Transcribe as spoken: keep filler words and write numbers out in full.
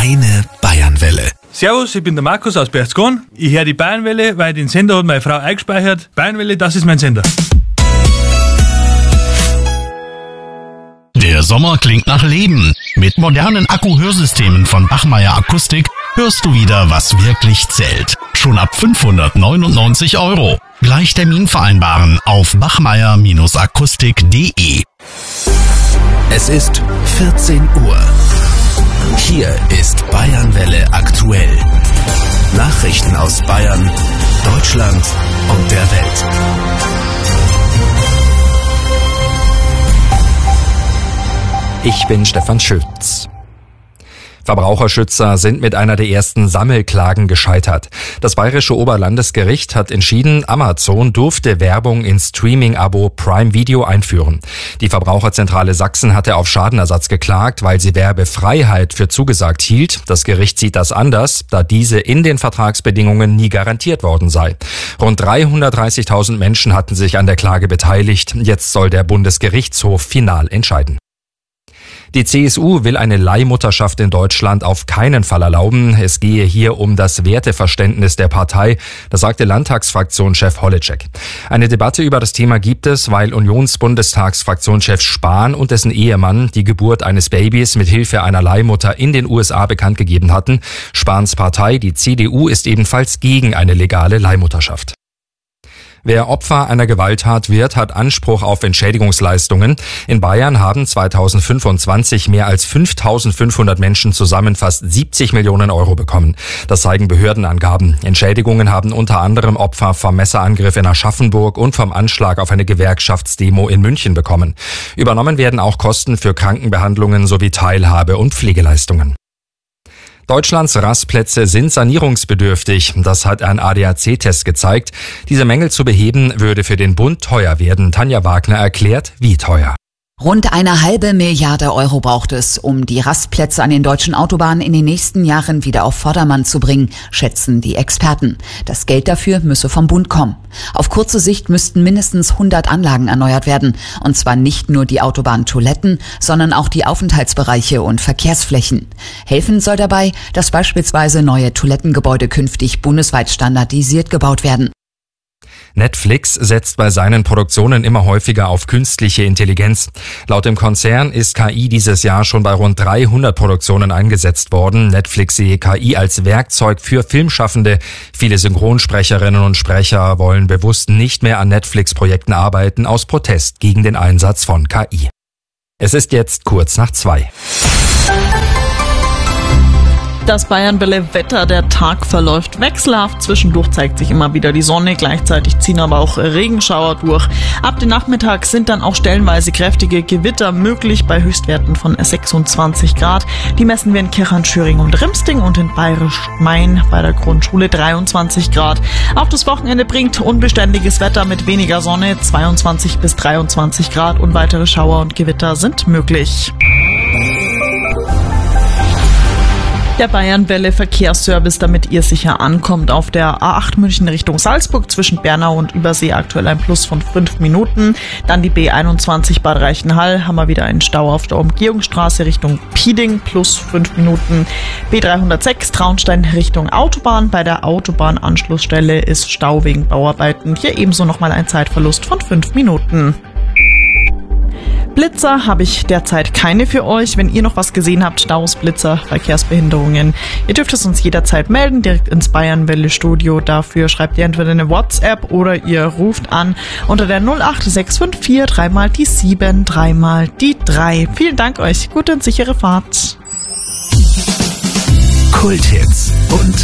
Deine Bayernwelle. Servus, ich bin der Markus aus Berchtesgaden. Ich höre die Bayernwelle, weil den Sender hat meine Frau eingespeichert. Bayernwelle, das ist mein Sender. Der Sommer klingt nach Leben. Mit modernen Akku-Hörsystemen von Bachmeier Akustik hörst du wieder, was wirklich zählt. Schon ab fünfhundertneunundneunzig Euro. Gleich Termin vereinbaren auf bachmeier Akustik punkt de. Es ist vierzehn Uhr. Hier ist Bayernwelle aktuell. Nachrichten aus Bayern, Deutschland und der Welt. Ich bin Stefan Schütz. Verbraucherschützer sind mit einer der ersten Sammelklagen gescheitert. Das Bayerische Oberlandesgericht hat entschieden, Amazon durfte Werbung in Streaming-Abo Prime Video einführen. Die Verbraucherzentrale Sachsen hatte auf Schadenersatz geklagt, weil sie Werbefreiheit für zugesagt hielt. Das Gericht sieht das anders, da diese in den Vertragsbedingungen nie garantiert worden sei. Rund dreihundertdreißigtausend Menschen hatten sich an der Klage beteiligt. Jetzt soll der Bundesgerichtshof final entscheiden. Die C S U will eine Leihmutterschaft in Deutschland auf keinen Fall erlauben. Es gehe hier um das Werteverständnis der Partei, das sagte Landtagsfraktionschef Holitschek. Eine Debatte über das Thema gibt es, weil Unionsbundestagsfraktionschef Spahn und dessen Ehemann die Geburt eines Babys mit Hilfe einer Leihmutter in den U S A bekannt gegeben hatten. Spahns Partei, die C D U, ist ebenfalls gegen eine legale Leihmutterschaft. Wer Opfer einer Gewalttat wird, hat Anspruch auf Entschädigungsleistungen. In Bayern haben zweitausendfünfundzwanzig mehr als fünftausendfünfhundert Menschen zusammen fast siebzig Millionen Euro bekommen. Das zeigen Behördenangaben. Entschädigungen haben unter anderem Opfer vom Messerangriff in Aschaffenburg und vom Anschlag auf eine Gewerkschaftsdemo in München bekommen. Übernommen werden auch Kosten für Krankenbehandlungen sowie Teilhabe- und Pflegeleistungen. Deutschlands Rastplätze sind sanierungsbedürftig. Das hat ein A D A C-Test gezeigt. Diese Mängel zu beheben, würde für den Bund teuer werden. Tanja Wagner erklärt, wie teuer. Rund eine halbe Milliarde Euro braucht es, um die Rastplätze an den deutschen Autobahnen in den nächsten Jahren wieder auf Vordermann zu bringen, schätzen die Experten. Das Geld dafür müsse vom Bund kommen. Auf kurze Sicht müssten mindestens hundert Anlagen erneuert werden. Und zwar nicht nur die Autobahntoiletten, sondern auch die Aufenthaltsbereiche und Verkehrsflächen. Helfen soll dabei, dass beispielsweise neue Toilettengebäude künftig bundesweit standardisiert gebaut werden. Netflix setzt bei seinen Produktionen immer häufiger auf künstliche Intelligenz. Laut dem Konzern ist K I dieses Jahr schon bei rund dreihundert Produktionen eingesetzt worden. Netflix sehe K I als Werkzeug für Filmschaffende. Viele Synchronsprecherinnen und Sprecher wollen bewusst nicht mehr an Netflix-Projekten arbeiten, aus Protest gegen den Einsatz von K I. Es ist jetzt kurz nach zwei. Das Bayernwelle-Wetter, der Tag verläuft wechselhaft. Zwischendurch zeigt sich immer wieder die Sonne, gleichzeitig ziehen aber auch Regenschauer durch. Ab dem Nachmittag sind dann auch stellenweise kräftige Gewitter möglich bei Höchstwerten von sechsundzwanzig Grad. Die messen wir in Kirchheim, Schöring und Rimsting und in Bayerisch-Main bei der Grundschule dreiundzwanzig Grad. Auch das Wochenende bringt unbeständiges Wetter mit weniger Sonne, zweiundzwanzig bis dreiundzwanzig Grad, und weitere Schauer und Gewitter sind möglich. Der Bayernwelle Verkehrsservice, damit ihr sicher ankommt. Auf der A acht München Richtung Salzburg zwischen Bernau und Übersee aktuell ein Plus von fünf Minuten. Dann die B einundzwanzig Bad Reichenhall, haben wir wieder einen Stau auf der Umgehungsstraße Richtung Pieding, plus fünf Minuten. B dreihundertsechs Traunstein Richtung Autobahn. Bei der Autobahnanschlussstelle ist Stau wegen Bauarbeiten. Hier ebenso nochmal ein Zeitverlust von fünf Minuten. Blitzer habe ich derzeit keine für euch. Wenn ihr noch was gesehen habt, Staus, Blitzer, Verkehrsbehinderungen, ihr dürft es uns jederzeit melden, direkt ins Bayernwelle-Studio. Dafür schreibt ihr entweder eine WhatsApp oder ihr ruft an unter der null acht sechs fünf vier dreimal die sieben, dreimal die drei. Vielen Dank euch, gute und sichere Fahrt. Kulthits und